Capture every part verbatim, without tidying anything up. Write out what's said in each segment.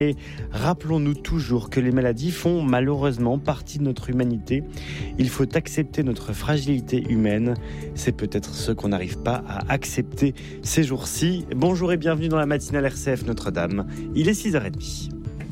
Et rappelons-nous toujours que les maladies font malheureusement partie de notre humanité. Il faut accepter notre fragilité humaine. C'est peut-être ce qu'on n'arrive pas à accepter ces jours-ci. Bonjour et bienvenue dans la matinale R C F Notre-Dame. Il est six heures trente.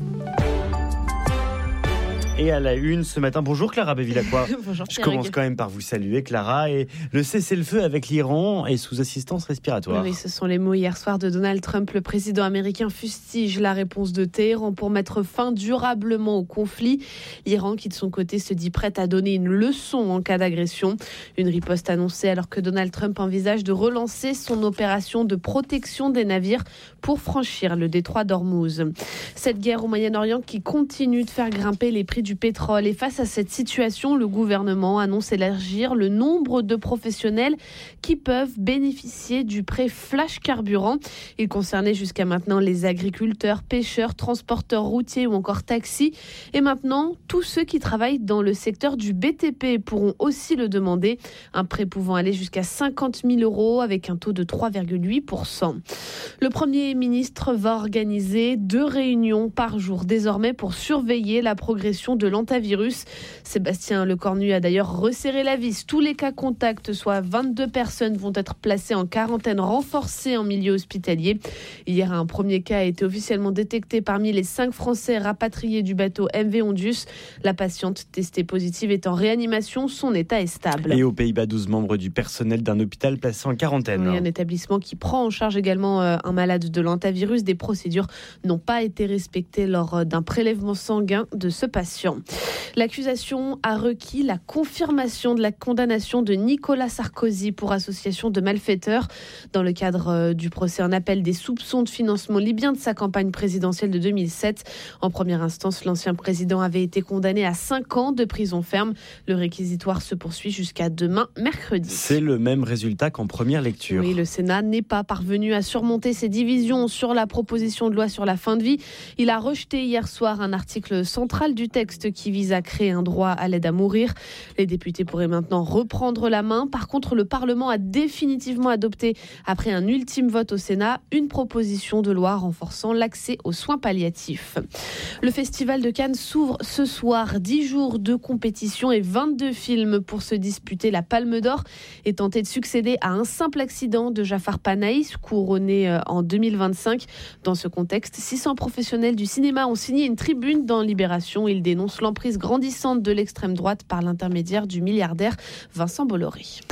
Et à la une ce matin, bonjour Clara Bévilacqua. Bonjour. Je commence quand même par vous saluer Clara. Et le cessez-le-feu avec l'Iran est sous assistance respiratoire. Oui, ce sont les mots hier soir de Donald Trump. Le président américain fustige la réponse de Téhéran pour mettre fin durablement au conflit. L'Iran qui de son côté se dit prête à donner une leçon en cas d'agression. Une riposte annoncée alors que Donald Trump envisage de relancer son opération de protection des navires pour franchir le détroit d'Ormuz. Cette guerre au Moyen-Orient qui continue de faire grimper les prix du du pétrole. Et face à cette situation, le gouvernement annonce élargir le nombre de professionnels qui peuvent bénéficier du prêt flash carburant. Il concernait jusqu'à maintenant les agriculteurs, pêcheurs, transporteurs routiers ou encore taxis. Et maintenant, tous ceux qui travaillent dans le secteur du B T P pourront aussi le demander. Un prêt pouvant aller jusqu'à cinquante mille euros avec un taux de trois virgule huit pour cent. Le Premier ministre va organiser deux réunions par jour désormais pour surveiller la progression de l'hantavirus. Sébastien Lecornu a d'ailleurs resserré la vis. Tous les cas contacts, soit vingt-deux personnes, vont être placés en quarantaine renforcée en milieu hospitalier. Hier, un premier cas a été officiellement détecté parmi les cinq Français rapatriés du bateau M V Ondius. La patiente testée positive est en réanimation. Son état est stable. Et aux Pays-Bas, douze membres du personnel d'un hôpital placé en quarantaine. Oui, un établissement qui prend en charge également euh, un malade de l'hantavirus. Des procédures n'ont pas été respectées lors d'un prélèvement sanguin de ce patient. L'accusation a requis la confirmation de la condamnation de Nicolas Sarkozy pour association de malfaiteurs dans le cadre du procès en appel des soupçons de financement libyen de sa campagne présidentielle de deux mille sept. En première instance, l'ancien président avait été condamné à cinq ans de prison ferme. Le réquisitoire se poursuit jusqu'à demain, mercredi. C'est le même résultat qu'en première lecture. Oui, le Sénat n'est pas parvenu à surmonter ses divisions sur la proposition de loi sur la fin de vie. Il a rejeté hier soir un article central du texte qui vise à créer un droit à l'aide à mourir. Les députés pourraient maintenant reprendre la main. Par contre, le Parlement a définitivement adopté, après un ultime vote au Sénat, une proposition de loi renforçant l'accès aux soins palliatifs. Le Festival de Cannes s'ouvre ce soir. dix jours de compétition et vingt-deux films pour se disputer la Palme d'Or et tenter de succéder à Un simple accident de Jafar Panahi, couronné en deux mille vingt-cinq. Dans ce contexte, six cents professionnels du cinéma ont signé une tribune dans Libération. Ils dénoncent l'emprise grandissante de l'extrême droite par l'intermédiaire du milliardaire Vincent Bolloré.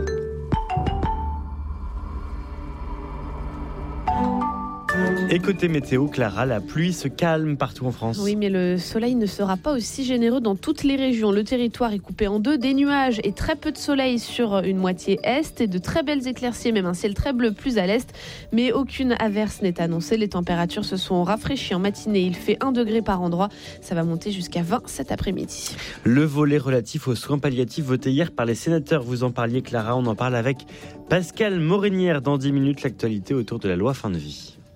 Et côté météo, Clara, la pluie se calme partout en France. Oui, mais le soleil ne sera pas aussi généreux dans toutes les régions. Le territoire est coupé en deux, des nuages et très peu de soleil sur une moitié est et de très belles éclaircies, même un ciel très bleu plus à l'est. Mais aucune averse n'est annoncée. Les températures se sont rafraîchies en matinée. Il fait un degré par endroit. Ça va monter jusqu'à vingt cet après-midi. Le volet relatif aux soins palliatifs voté hier par les sénateurs. Vous en parliez, Clara. On en parle avec Pascal Morinière dans dix minutes. L'actualité autour de la loi fin de vie.